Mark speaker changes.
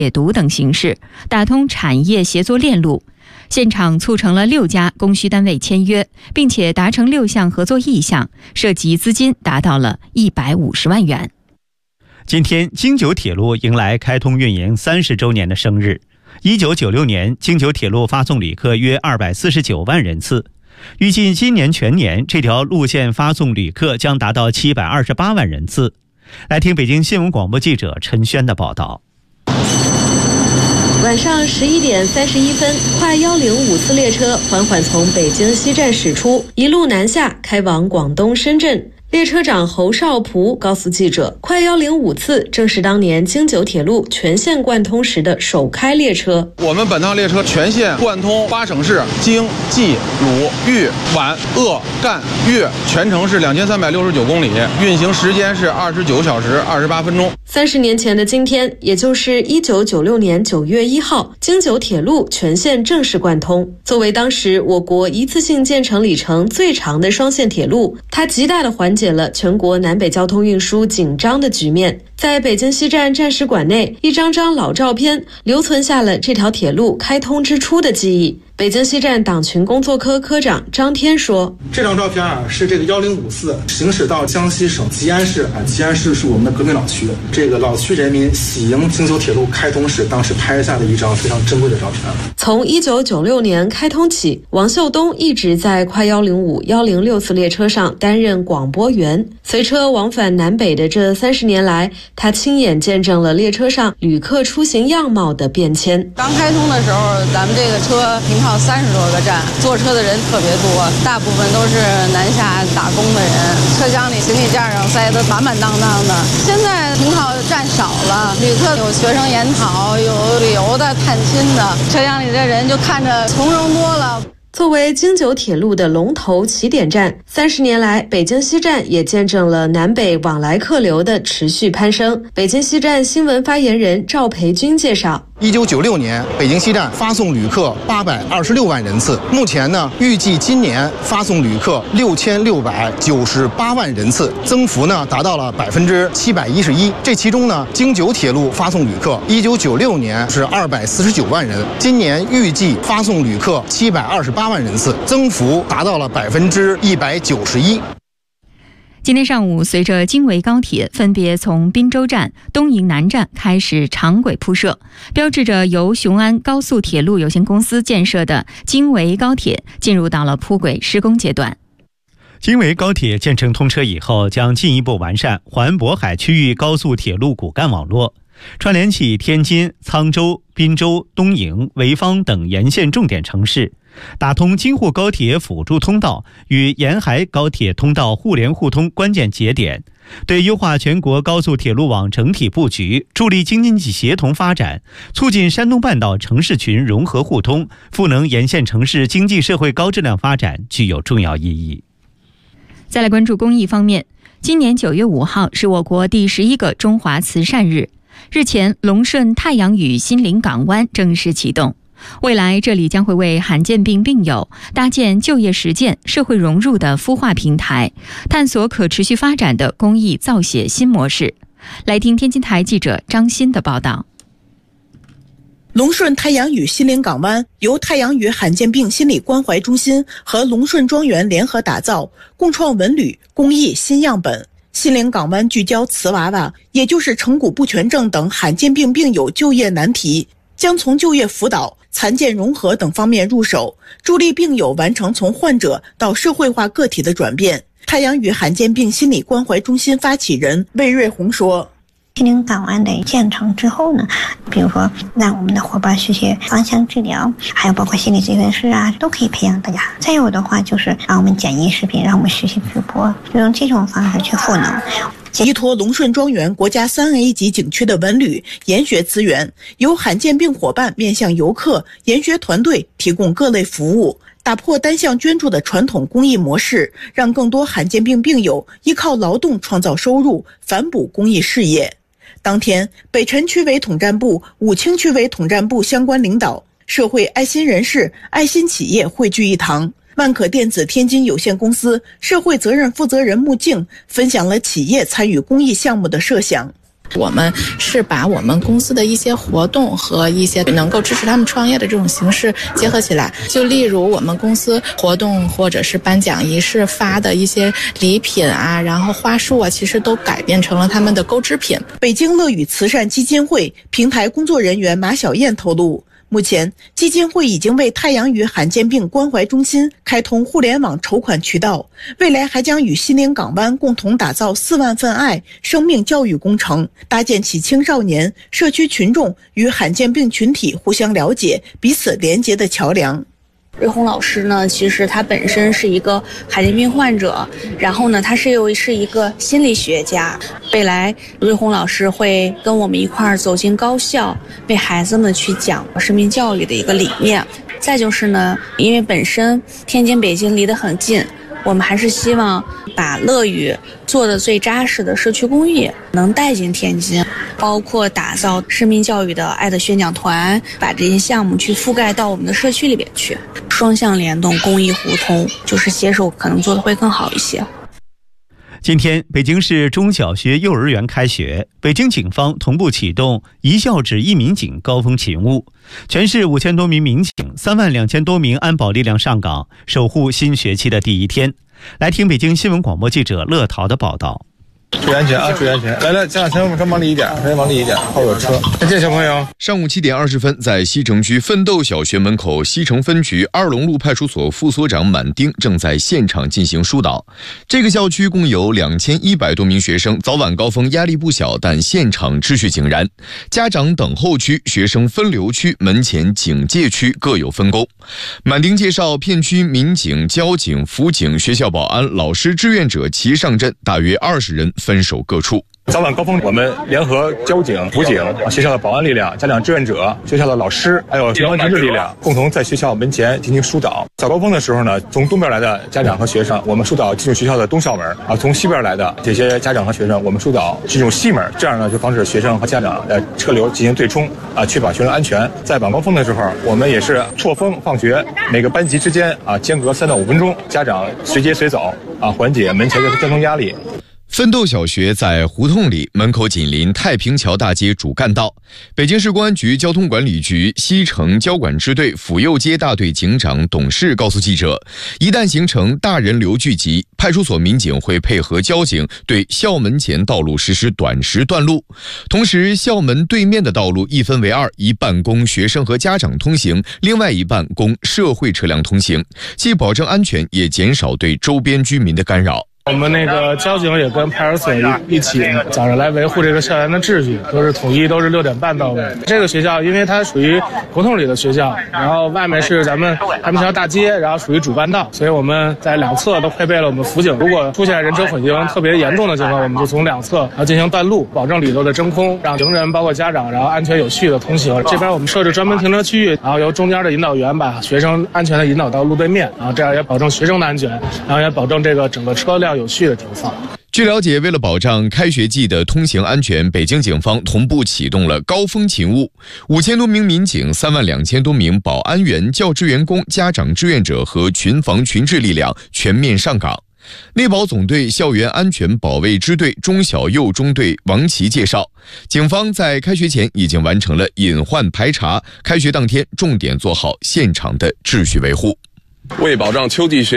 Speaker 1: 解读等形式，打通产业协作链路。现场促成了6家供需单位签约，并且达成6项合作意向，涉及资金达到了150万元。
Speaker 2: 今天，京九铁路迎来开通运营30周年的生日。1996年，京九铁路发送旅客约249万人次，预计今年全年这条路线发送旅客将达到728万人次。来听北京新闻广播记者陈轩的报道。
Speaker 3: 晚上11点31分，快105次列车缓缓从北京西站驶出，一路南下，开往广东深圳。列车长侯少璞告诉记者，快105次正是当年京九铁路全线贯通时的首开列车。
Speaker 4: 我们本趟列车全线贯通8省市，京、冀、鲁、豫、皖、鄂、赣、粤，全程是2369公里，运行时间是29小时28分钟。
Speaker 3: 30年前的今天，也就是1996年9月1号，京九铁路全线正式贯通。作为当时我国一次性建成里程最长的双线铁路，它极大地缓解了全国南北交通运输紧张的局面。在北京西站战史馆内，一张张老照片留存下了这条铁路开通之初的记忆。北京西站党群工作科科长张天说，
Speaker 5: 这张照片是这个105次行驶到江西省吉安市吉安市是我们的革命老区，这个老区人民喜迎京九铁路开通时当时拍下的一张非常珍贵的照片。
Speaker 3: 从1996年开通起，王秀东一直在快105、106次列车上担任广播员。随车往返南北的这30年来，他亲眼见证了列车上旅客出行样貌的变迁。
Speaker 6: 刚开通的时候，咱们这个车停靠30多个站，坐车的人特别多，大部分都是南下打工的人，车厢里行李架上塞得满满当当的。现在停靠站少了，旅客有学生研讨，有旅游的、探亲的，车厢里的人就看着从容多了。
Speaker 3: 作为京九铁路的龙头起点站，30年来，北京西站也见证了南北往来客流的持续攀升。北京西站新闻发言人赵培军介绍
Speaker 7: ，1996年，北京西站发送旅客826万人次，目前呢，预计今年发送旅客6698万人次，增幅呢达到了711%。这其中呢，京九铁路发送旅客1996年是249万人，今年预计发送旅客728万人次，增幅达到了191%。
Speaker 1: 今天上午，随着京维高铁分别从滨州站、东营南站开始长轨铺设，标志着由雄安高速铁路有限公司建设的京维高铁进入到了铺轨施工阶段。
Speaker 2: 京维高铁建成通车以后，将进一步完善环渤海区域高速铁路骨干网络，串联起天津、沧州、滨州、东营、潍坊等沿线重点城市，打通京沪高铁辅助通道与沿海高铁通道互联互通关键节点，对优化全国高速铁路网整体布局，助力京津冀协同发展，促进山东半岛城市群融合互通，赋能沿线城市经济社会高质量发展，具有重要意义。
Speaker 1: 再来关注公益方面，今年9月5号是我国第11个中华慈善日。日前，龙顺太阳屿心灵港湾正式启动，未来这里将会为罕见病病友搭建就业实践、社会融入的孵化平台，探索可持续发展的公益造血新模式。来听天津台记者张欣的报道。
Speaker 8: 龙顺太阳屿心灵港湾由太阳屿罕见病心理关怀中心和龙顺庄园联合打造，共创文旅公益新样本。心灵港湾聚焦瓷娃娃，也就是成骨不全症等罕见病病友就业难题，将从就业辅导、残健融合等方面入手，助力病友完成从患者到社会化个体的转变。太阳屿罕见病心理关怀中心发起人魏瑞红说，
Speaker 9: 心灵港湾的建成之后呢，比如说让我们的伙伴学习芳香治疗，还有包括心理咨询师都可以培养大家。再有的话就是让我们剪辑视频，让我们学习直播，就用这种方式去赋能。
Speaker 8: 依托龙顺庄园国家3A 级景区的文旅研学资源，由罕见病伙伴面向游客、研学团队提供各类服务，打破单项捐助的传统公益模式，让更多罕见病病友依靠劳动创造收入，反哺公益事业。当天，北辰区委统战部、武清区委统战部相关领导、社会爱心人士、爱心企业汇聚一堂。万可电子天津有限公司社会责任负责人穆静分享了企业参与公益项目的设想。
Speaker 10: 我们是把我们公司的一些活动和一些能够支持他们创业的这种形式结合起来，就例如我们公司活动或者是颁奖仪式发的一些礼品啊，然后花束啊，其实都改变成了他们的购置品。
Speaker 8: 北京乐语慈善基金会平台工作人员马小燕透露，目前基金会已经为太阳屿罕见病关怀中心开通互联网筹款渠道，未来还将与西岭港湾共同打造4万份爱生命教育工程，搭建起青少年、社区群众与罕见病群体互相了解、彼此连结的桥梁。
Speaker 11: 瑞红老师呢，其实他本身是一个罕见病患者，然后呢，他是一个心理学家。未来瑞红老师会跟我们一块儿走进高校，为孩子们去讲生命教育的一个理念。再就是呢，因为本身天津、北京离得很近，我们还是希望把乐语做的最扎实的社区公益能带进天津，包括打造生命教育的爱的宣讲团，把这些项目去覆盖到我们的社区里边去，双向联动，公益互通，就是携手可能做的会更好一些。
Speaker 2: 今天，北京市中小学、幼儿园开学，北京警方同步启动一校指一民警高峰勤务，全市5000多名民警、32000多名安保力量上岗，守护新学期的第一天。来听北京新闻广播记者乐陶的报道。
Speaker 4: 注意安全啊！注意安全！来，家长稍往里一点，往里一点，后有车。再见，小朋友。
Speaker 12: 上午7点20分，在西城区奋斗小学门口，西城分局2龙路派出所副所长满丁正在现场进行疏导。这个校区共有2100多名学生，早晚高峰压力不小，但现场秩序井然。家长等候区、学生分流区、门前警戒区各有分工。满丁介绍，片区民警、交警、辅警、学校保安、老师、志愿者齐上阵，大约20人。分守各处。
Speaker 4: 早晚高峰，我们联合交警、辅警、学校的保安力量、家长志愿者、学校的老师，还有学生团队力量，共同在学校门前进行疏导。早高峰的时候呢，从东边来的家长和学生，我们疏导进入学校的东校门；从西边来的这些家长和学生，我们疏导进入西门。这样呢，就防止学生和家长的车流进行对冲，确保学生安全。在晚高峰的时候，我们也是错峰放学，每个班级之间间隔3到5分钟，家长随接随走，缓解门前的交通压力。
Speaker 12: 奋斗小学在胡同里，门口紧邻太平桥大街主干道。北京市公安局交通管理局西城交管支队府右街大队警长董事告诉记者，一旦形成大人流聚集，派出所民警会配合交警对校门前道路实施短时断路。同时，校门对面的道路一分为2，一半供学生和家长通行，另外一半供社会车辆通行，既保证安全，也减少对周边居民的干扰。
Speaker 13: 我们交警也跟派出所一起早上来维护这个校园的秩序，都是统一，都是6点半到位。这个学校因为它属于胡同里的学校，然后外面是咱们太平桥大街，然后属于主干道，所以我们在2侧都配备了我们辅警。如果出现人车混行特别严重的情况，我们就从2侧进行断路，保证里头的真空，让行人包括家长然后安全有序的通行。这边我们设置专门停车区域，然后由中间的引导员把学生安全的引导到路对面，然后这样也保证学生的安全，然后也保证这个整个车辆有序的停放。
Speaker 12: 据了解，为了保障开学季的通行安全，北京警方同步启动了高峰勤务，5000多名民警、32000多名保安员、教职员工、家长志愿者和群防群治力量全面上岗。内保总队校园安全保卫支队中小幼中队王琦介绍，警方在开学前已经完成了隐患排查，开学当天重点做好现场的秩序维护。
Speaker 14: 为保障秋季学